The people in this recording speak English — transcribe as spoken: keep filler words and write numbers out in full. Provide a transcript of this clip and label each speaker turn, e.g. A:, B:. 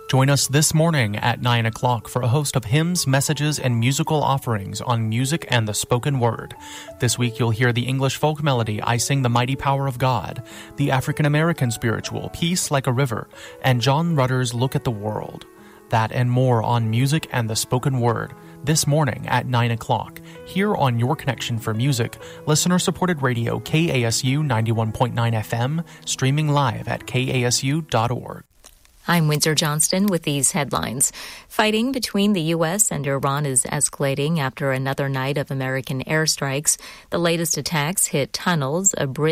A: Join us this morning at nine o'clock for a host of hymns, messages, and musical offerings on music and the spoken word. This week you'll hear the English folk melody, I Sing the Mighty Power of God, the African-American spiritual, Peace Like a River, and John Rutter's Look at the World. That and more on music and the spoken word this morning at nine o'clock, here on Your Connection for Music, listener-supported radio K A S U ninety-one point nine F M, streaming live at K A S U dot org.
B: I'm Windsor Johnston with these headlines. Fighting between the U S and Iran is escalating after another night of American airstrikes. The latest attacks hit tunnels, a bridge,